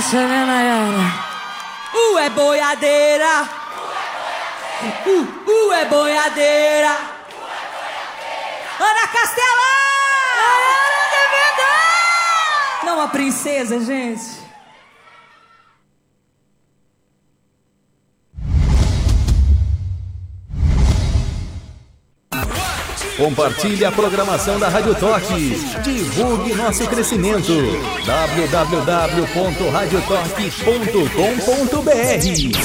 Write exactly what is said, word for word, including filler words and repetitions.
essa, né, Nayara? Uh, é boiadeira. Uh, uh, é boiadeira. Ana Castela! Nayara de verdade! Não, a princesa, gente. Compartilhe a programação da Rádio Toque. Divulgue nosso crescimento. w w w ponto radio toque ponto com ponto b r